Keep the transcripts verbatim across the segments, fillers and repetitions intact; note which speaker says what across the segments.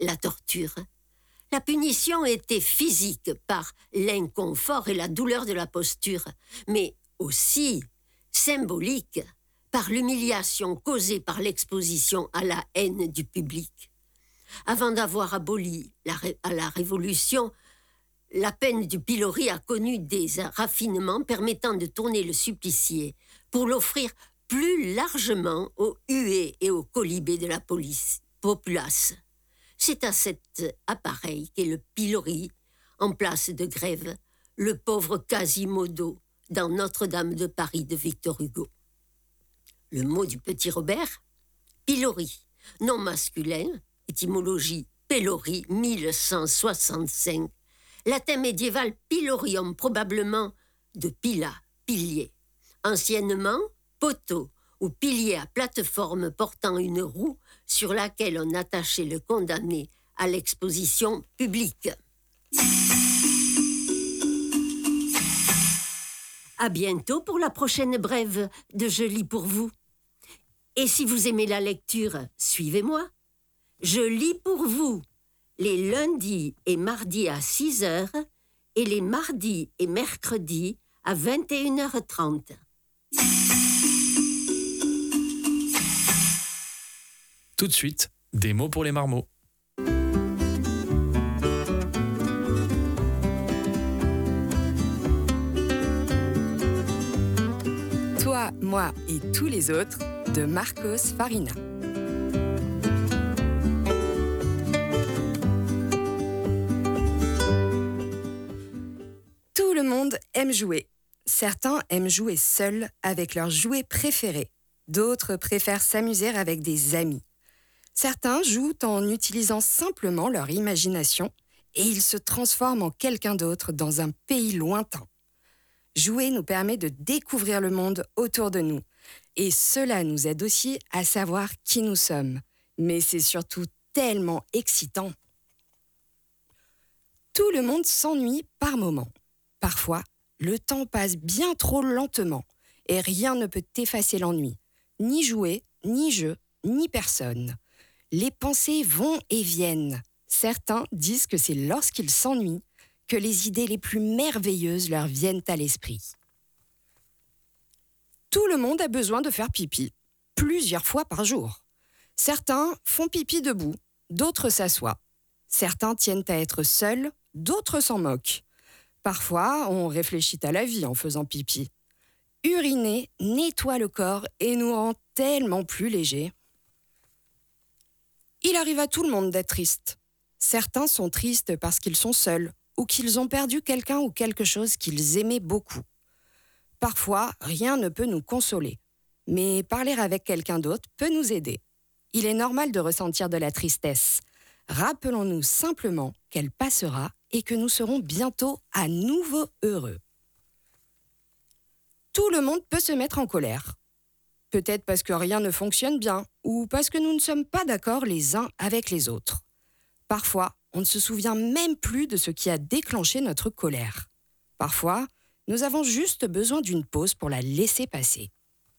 Speaker 1: la torture. La punition était physique par l'inconfort et la douleur de la posture, mais aussi symbolique par l'humiliation causée par l'exposition à la haine du public. Avant d'avoir aboli la ré- à la Révolution, la peine du pilori a connu des raffinements permettant de tourner le supplicié pour l'offrir plus largement aux huées et aux colibés de la police, populace. C'est à cet appareil qu'est le pilori, en place de grève, le pauvre Quasimodo dans Notre-Dame de Paris de Victor Hugo. Le mot du petit Robert, pilori, nom masculin, étymologie pélori, mille cent soixante-cinq, latin médiéval pilorium, probablement de pila, pilier, anciennement poteau ou pilier à plateforme portant une roue sur laquelle on attachait le condamné à l'exposition publique. À bientôt pour la prochaine brève de Je lis pour vous. Et si vous aimez la lecture, suivez-moi. Je lis pour vous les lundis et mardis à six heures et les mardis et mercredis à vingt et une heures trente.
Speaker 2: Tout de suite, des mots pour les marmots.
Speaker 3: Toi, moi et tous les autres de Marcos Farina. Tout le monde aime jouer. Certains aiment jouer seuls avec leurs jouets préférés. D'autres préfèrent s'amuser avec des amis. Certains jouent en utilisant simplement leur imagination et ils se transforment en quelqu'un d'autre dans un pays lointain. Jouer nous permet de découvrir le monde autour de nous et cela nous aide aussi à savoir qui nous sommes. Mais c'est surtout tellement excitant. Tout le monde s'ennuie par moments. Parfois, le temps passe bien trop lentement et rien ne peut effacer l'ennui. Ni jouer, ni jeu, ni personne. Les pensées vont et viennent. Certains disent que c'est lorsqu'ils s'ennuient que les idées les plus merveilleuses leur viennent à l'esprit. Tout le monde a besoin de faire pipi, plusieurs fois par jour. Certains font pipi debout, d'autres s'assoient. Certains tiennent à être seuls, d'autres s'en moquent. Parfois, on réfléchit à la vie en faisant pipi. Uriner nettoie le corps et nous rend tellement plus légers. Il arrive à tout le monde d'être triste. Certains sont tristes parce qu'ils sont seuls ou qu'ils ont perdu quelqu'un ou quelque chose qu'ils aimaient beaucoup. Parfois, rien ne peut nous consoler, mais parler avec quelqu'un d'autre peut nous aider. Il est normal de ressentir de la tristesse. Rappelons-nous simplement qu'elle passera et que nous serons bientôt à nouveau heureux. Tout le monde peut se mettre en colère. Peut-être parce que rien ne fonctionne bien ou parce que nous ne sommes pas d'accord les uns avec les autres. Parfois, on ne se souvient même plus de ce qui a déclenché notre colère. Parfois, nous avons juste besoin d'une pause pour la laisser passer.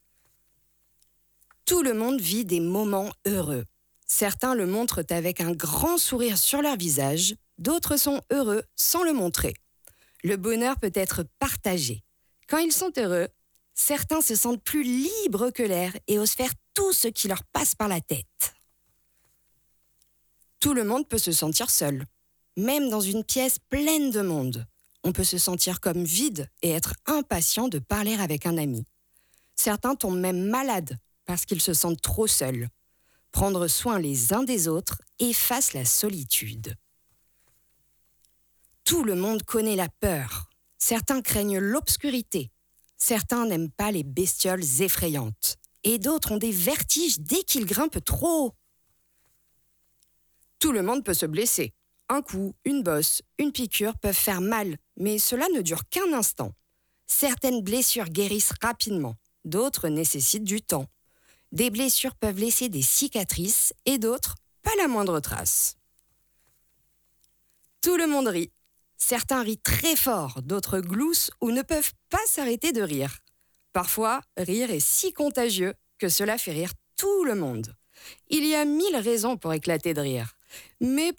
Speaker 3: Tout le monde vit des moments heureux. Certains le montrent avec un grand sourire sur leur visage, d'autres sont heureux sans le montrer. Le bonheur peut être partagé. Quand ils sont heureux, certains se sentent plus libres que l'air et osent faire tout ce qui leur passe par la tête. Tout le monde peut se sentir seul. Même dans une pièce pleine de monde, on peut se sentir comme vide et être impatient de parler avec un ami. Certains tombent même malades parce qu'ils se sentent trop seuls. Prendre soin les uns des autres efface la solitude. Tout le monde connaît la peur. Certains craignent l'obscurité. Certains n'aiment pas les bestioles effrayantes. Et d'autres ont des vertiges dès qu'ils grimpent trop haut. Tout le monde peut se blesser. Un coup, une bosse, une piqûre peuvent faire mal, mais cela ne dure qu'un instant. Certaines blessures guérissent rapidement, d'autres nécessitent du temps. Des blessures peuvent laisser des cicatrices et d'autres, pas la moindre trace. Tout le monde rit. Certains rient très fort, d'autres gloussent ou ne peuvent pas s'arrêter de rire. Parfois, rire est si contagieux que cela fait rire tout le monde. Il y a mille raisons pour éclater de rire. Mais